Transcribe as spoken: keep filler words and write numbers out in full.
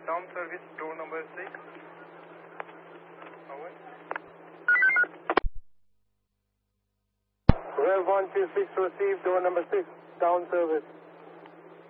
down service, door number six. Over. Rev one two six received, door number six, down service.